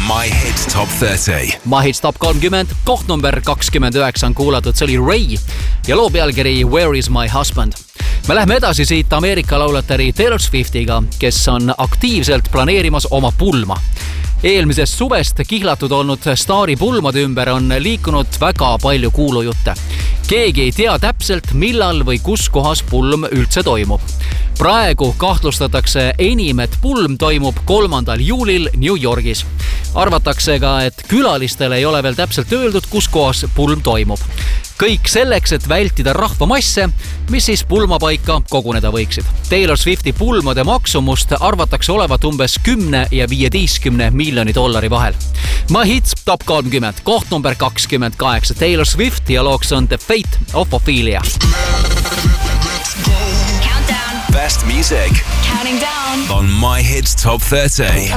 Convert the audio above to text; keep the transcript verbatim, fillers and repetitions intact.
My Hits Top kolmkümmend. My Hits Top kolmkümmend, koht number kakskümmend üheksa on kuulatud, see oli Ray ja loo pealkiri Where is my husband? Me lähme edasi siit Ameerika laulatari Taylor Swiftiga, kes on aktiivselt planeerimas oma pulma. Eelmisest suvest kihlatud olnud staari pulmade ümber on liikunud väga palju kuulujutte. Keegi ei tea täpselt, millal või kus kohas pulm üldse toimub. Praegu kahtlustatakse enim, et pulm toimub kolmandal juulil New Yorgis. Arvatakse ka, et külalistel ei ole veel täpselt öeldud, kus kohas pulm toimub. Kõik selleks, et vältida rahvamasse, mis siis pulmapaika koguneda võiksid. Taylor Swifti pulmade maksumust arvatakse olevat umbes kümne ja viieteistkümne miljoni dollari vahel. My Hits Top kolmkümmend, koht number kakskümmend kaheksa, Taylor Swift ja looks on The Fate of Ophelia. Best music Counting down on My Hits Top kolmkümmend.